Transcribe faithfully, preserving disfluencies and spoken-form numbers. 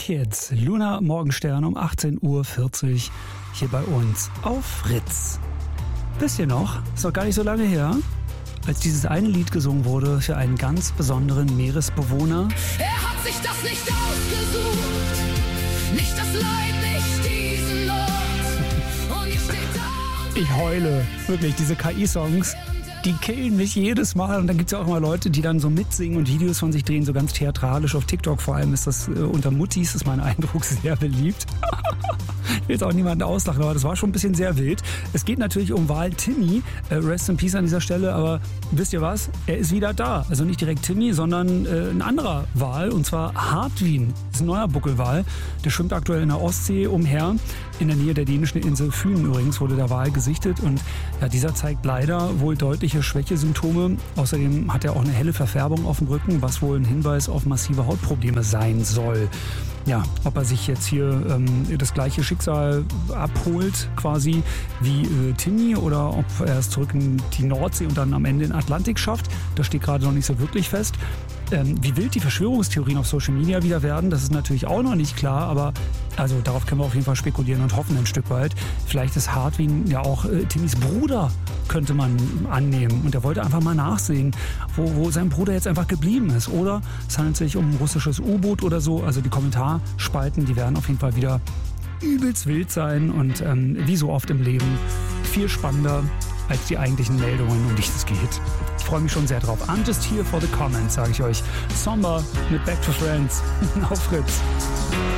Kids, Lunar Morgenstern um achtzehn Uhr vierzig hier bei uns auf Fritz. Wisst ihr noch, ist noch gar nicht so lange her, als dieses eine Lied gesungen wurde für einen ganz besonderen Meeresbewohner. Er hat sich das nicht ausgesucht, nicht das Leid, nicht diesen Ort. Und ihr steht da. Ich heule, wirklich, diese K I-Songs, die killen mich jedes Mal. Und dann gibt es ja auch immer Leute, die dann so mitsingen und Videos von sich drehen, so ganz theatralisch. Auf TikTok vor allem ist das äh, unter Muttis, ist mein Eindruck, sehr beliebt. Ich will jetzt auch niemanden auslachen, aber das war schon ein bisschen sehr wild. Es geht natürlich um Wal Timmy. Äh, rest in Peace an dieser Stelle, aber wisst ihr was? Er ist wieder da. Also nicht direkt Timmy, sondern äh, ein anderer Wal, und zwar Hartwin. Das ist ein neuer Buckelwal. Der schwimmt aktuell in der Ostsee umher. In der Nähe der dänischen Insel Fyn übrigens wurde der Wal gesichtet. Und ja, dieser zeigt leider wohl deutliche Schwächesymptome. Außerdem hat er auch eine helle Verfärbung auf dem Rücken, was wohl ein Hinweis auf massive Hautprobleme sein soll. Ja, ob er sich jetzt hier ähm, das gleiche Schicksal abholt quasi wie äh, Timmy oder ob er es zurück in die Nordsee und dann am Ende in den Atlantik schafft, das steht gerade noch nicht so wirklich fest. Ähm, wie wild die Verschwörungstheorien auf Social Media wieder werden, das ist natürlich auch noch nicht klar, aber also darauf können wir auf jeden Fall spekulieren und hoffen ein Stück weit. Vielleicht ist Hartwin ja auch äh, Timmys Bruder, könnte man annehmen. Und er wollte einfach mal nachsehen, wo, wo sein Bruder jetzt einfach geblieben ist. Oder es handelt sich um ein russisches U-Boot oder so. Also die Kommentarspalten, die werden auf jeden Fall wieder übelst wild sein und ähm, wie so oft im Leben viel spannender als die eigentlichen Meldungen, um die es geht. Ich freue mich schon sehr drauf. I'm just here for the comments, sage ich euch. Somber mit Back to Friends auf Fritz.